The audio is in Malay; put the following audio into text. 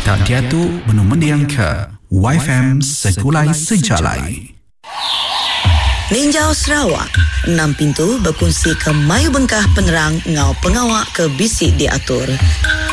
Kita diatu benu mendiang ke YFM Sekulai Sejalai. Ninjau Sarawak, 6 pintu berkongsi ke Mayu Bengkah penerang ngau pengawak ke bisik diatur.